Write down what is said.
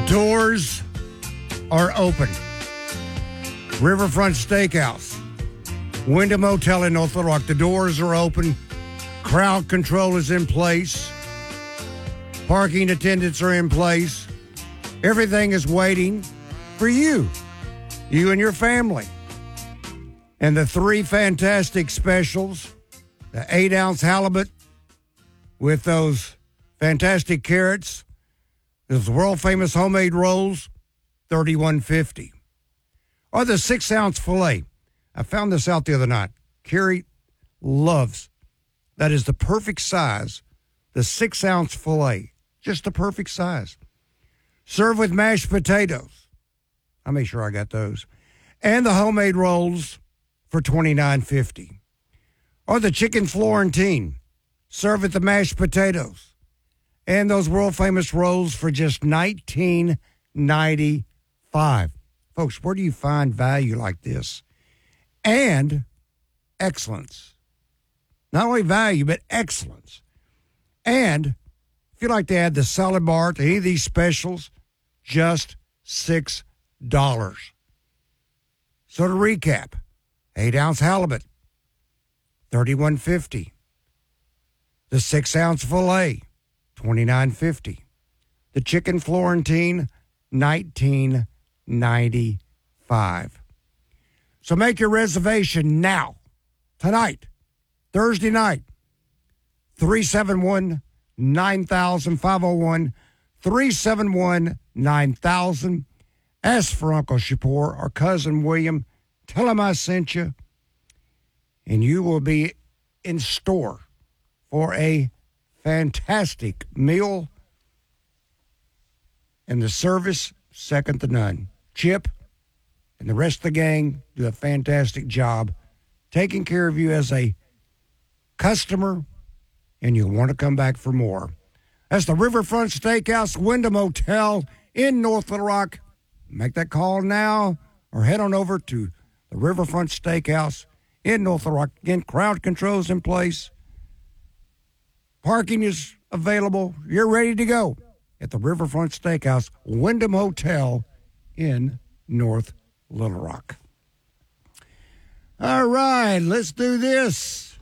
doors are open. Riverfront Steakhouse, Wyndham Hotel in North Little Rock. The doors are open. Crowd control is in place. Parking attendants are in place. Everything is waiting for you and your family. And the three fantastic specials, the 8-ounce halibut with those fantastic carrots, those world-famous homemade rolls, $31.50. Or the 6-ounce filet. I found this out the other night. Carrie loves. That is the perfect size. The 6-ounce filet. Just the perfect size. Served with mashed potatoes. I'll make sure I got those. And the homemade rolls for $29.50. Or the chicken Florentine. Served with the mashed potatoes. And those world-famous rolls for just $19.95. Folks, where do you find value like this? And excellence. Not only value, but excellence. And if you'd like to add the salad bar to any of these specials, just $6. So to recap, 8-ounce halibut, $31.50. The 6-ounce filet, $29.50. The chicken Florentine, $19.95. So make your reservation now, tonight, Thursday night, 371-9000, 501-371-9000. Ask for Uncle Shapur or Cousin William. Tell him I sent you, and you will be in store for a fantastic meal, and the service, second to none. Chip and the rest of the gang do a fantastic job taking care of you as a customer, and you'll want to come back for more. That's the Riverfront Steakhouse, Wyndham Hotel in North Little Rock. Make that call now or head on over to the Riverfront Steakhouse in North Little Rock. Again, crowd control's in place. Parking is available. You're ready to go at the Riverfront Steakhouse, Wyndham Hotel in North Little Rock. All right, let's do this.